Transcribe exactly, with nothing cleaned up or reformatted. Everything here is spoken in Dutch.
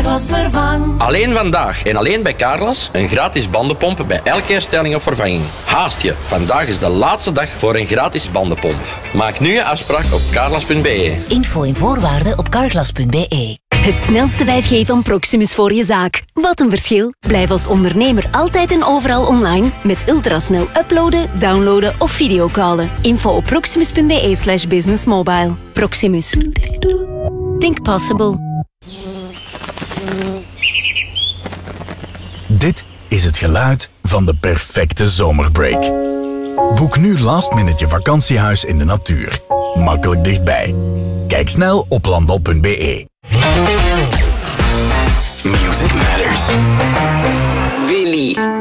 Carglass vervang. Alleen vandaag en alleen bij Carglass een gratis bandenpomp bij elke herstelling of vervanging. Haast je, vandaag is de laatste dag voor een gratis bandenpomp. Maak nu je afspraak op carglass punt b e. Info en voorwaarden op carglass punt b e. Het snelste vijf G van Proximus voor je zaak. Wat een verschil. Blijf als ondernemer altijd en overal online met ultrasnel uploaden, downloaden of videocallen. Info op proximus punt b e slash business mobile. Proximus. Think possible. Dit is het geluid van de perfecte zomerbreak. Boek nu last minute je vakantiehuis in de natuur. Makkelijk dichtbij. Kijk snel op landal punt b e. Music Matters. Willy.